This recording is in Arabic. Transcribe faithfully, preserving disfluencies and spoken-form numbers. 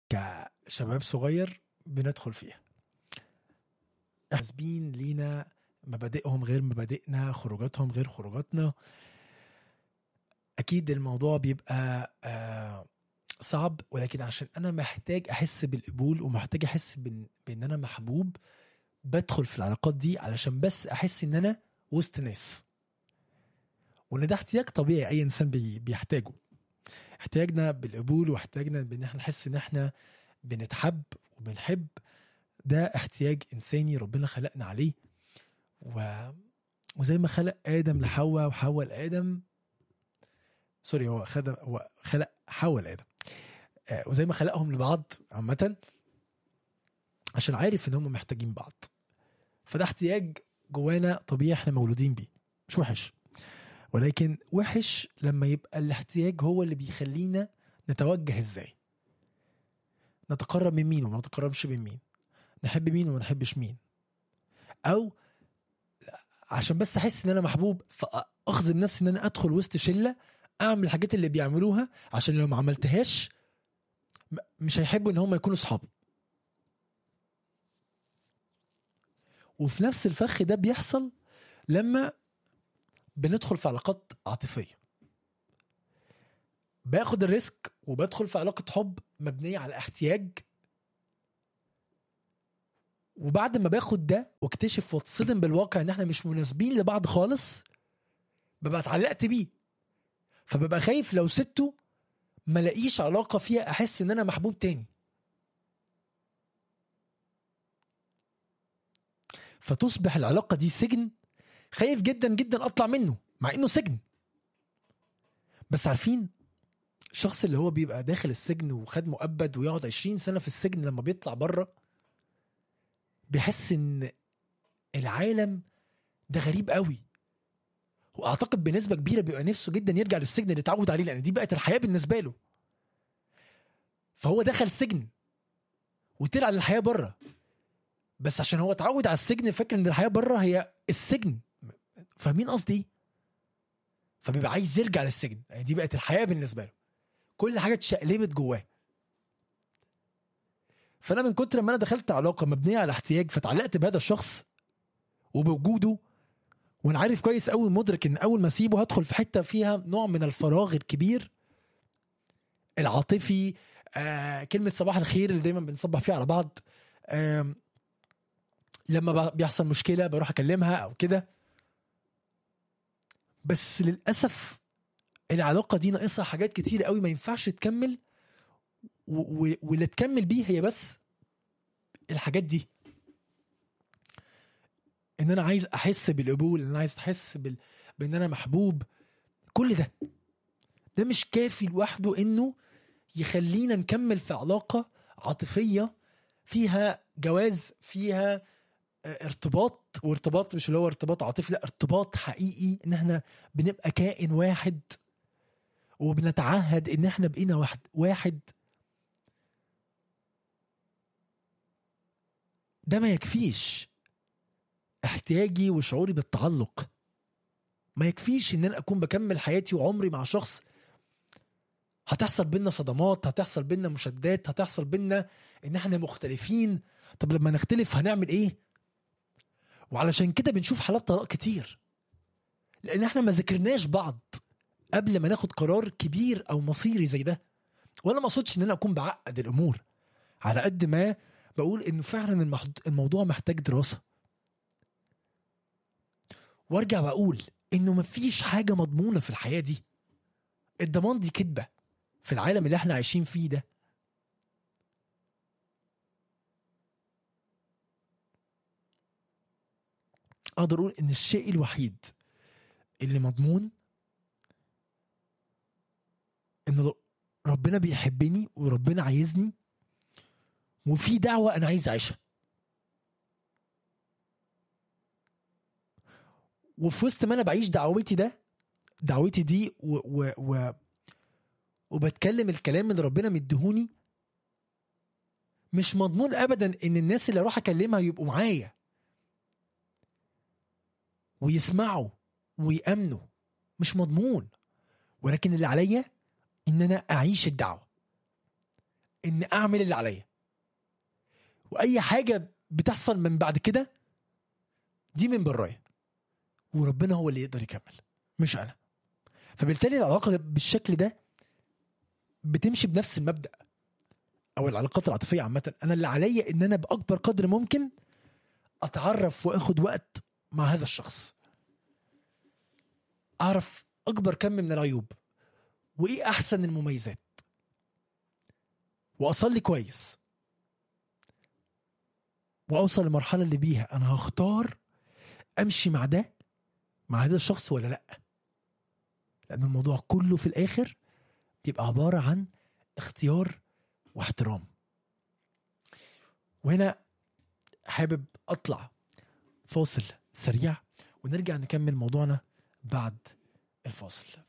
كشباب صغير بندخل فيها، حاسبين لينا مبادئهم غير مبادئنا، خروجاتهم غير خروجاتنا. اكيد الموضوع بيبقى آه صعب، ولكن عشان انا محتاج احس بالقبول ومحتاج احس بان, بإن انا محبوب، بدخل في العلاقات دي علشان بس احس ان انا وسط ناس، وان ده احتياج طبيعي اي انسان بي بيحتاجه. احتياجنا بالقبول واحتياجنا بان احنا نحس ان احنا بنتحب وبنحب، ده احتياج انساني ربنا خلقنا عليه. و... وزي ما خلق ادم لحواء وحواء لادم، سوري هو خدم هو خلق حواء لادم، آه وزي ما خلقهم لبعض عامه عشان عارف ان هم محتاجين بعض. فده احتياج جوانا طبيعي، احنا مولودين بيه، مش وحش. ولكن وحش لما يبقى الاحتياج هو اللي بيخلينا نتوجه ازاي، نتقرب من مين وما نتقربش من مين، نحب مين وما نحبش مين، او عشان بس احس ان انا محبوب فاخذب نفسي ان انا ادخل وسط شله اعمل الحاجات اللي بيعملوها عشان لو ما عملتهاش مش هيحبوا ان هم يكونوا صحابي. وفي نفس الفخ ده بيحصل لما بندخل في علاقات عاطفيه، باخد الريسك وبدخل في علاقه حب مبنيه على احتياج، وبعد ما باخد ده واكتشف واتصدم بالواقع ان احنا مش مناسبين لبعض خالص، ببقى اتعلقت بيه، فببقى خايف لو سبته ما لاقيش علاقة فيها احس ان انا محبوب تاني، فتصبح العلاقة دي سجن خايف جدا جدا اطلع منه مع انه سجن. بس عارفين الشخص اللي هو بيبقى داخل السجن وخد مؤبد ويقعد عشرين سنة في السجن، لما بيطلع بره بيحس ان العالم ده غريب قوي، واعتقد بنسبة كبيرة بيبقى نفسه جدا يرجع للسجن اللي اتعود عليه، لان دي بقت الحياة بالنسبة له. فهو دخل سجن وطلع للحياة بره، بس عشان هو اتعود على السجن فاكر ان الحياة بره هي السجن. فاهمين قصدي؟ فبيبقى عايز يرجع للسجن، يعني دي بقت الحياة بالنسبة له، كل حاجة اتشقلبت جواه. فانا من كتر ما انا دخلت علاقة مبنية على احتياج فتعلقت بهذا الشخص وبوجوده، وانا عارف كويس قوي مدرك ان اول ما اسيبه هدخل في حتة فيها نوع من الفراغ الكبير العاطفي. آه كلمة صباح الخير اللي دايما بنصبح فيها على بعض، آه لما بيحصل مشكلة بروح اكلمها او كده. بس للأسف العلاقة دي ناقصها حاجات كتير قوي ما ينفعش تكمل، واللي تكمل بيه هي بس الحاجات دي. ان انا عايز احس بالقبول، ان انا عايز احس بال... بان انا محبوب، كل ده ده مش كافي لوحده انه يخلينا نكمل في علاقة عاطفية فيها جواز، فيها ارتباط، وارتباط مش اللي هو ارتباط عاطفي، لا ارتباط حقيقي، ان احنا بنبقى كائن واحد وبنتعهد ان احنا بقينا واحد واحد. ده ما يكفيش احتياجي وشعوري بالتعلق، ما يكفيش ان انا اكون بكمل حياتي وعمري مع شخص هتحصل بينا صدمات، هتحصل بينا مشادات، هتحصل بينا ان احنا مختلفين. طب لما نختلف هنعمل ايه؟ وعلشان كده بنشوف حالات طلاق كتير، لان احنا ما ذكرناش بعض قبل ما ناخد قرار كبير او مصيري زي ده. وانا ما اقصدش ان انا اكون بعقد الامور، على قد ما بقول انه فعلا الموضوع محتاج دراسة. وارجع بقول انه مفيش حاجة مضمونة في الحياة دي، الضمان دي كدبة في العالم اللي احنا عايشين فيه ده. اقدر اقول ان الشيء الوحيد اللي مضمون ان ربنا بيحبني وربنا عايزني وفي دعوة انا عايز اعيشها، وفي وسط ما انا بعيش دعوتي ده دعوتي دي و و و وبتكلم الكلام اللي ربنا مديهوني، مش مضمون ابدا ان الناس اللي اروح اكلمها يبقوا معايا ويسمعوا ويأمنوا، مش مضمون. ولكن اللي عليا ان انا اعيش الدعوة، ان اعمل اللي عليا، واي حاجه بتحصل من بعد كده دي من برايا، وربنا هو اللي يقدر يكمل مش انا. فبالتالي العلاقه بالشكل ده بتمشي بنفس المبدأ، او العلاقات العاطفيه عامه، انا اللي عليا ان انا باكبر قدر ممكن اتعرف واخد وقت مع هذا الشخص، اعرف اكبر كم من العيوب وايه احسن المميزات، واصلي كويس، واوصل لمرحله اللي بيها انا هختار امشي مع ده مع هذا الشخص ولا لا. لان الموضوع كله في الاخر بيبقى عباره عن اختيار واحترام. وهنا حابب اطلع فاصل سريع ونرجع نكمل موضوعنا بعد الفاصل.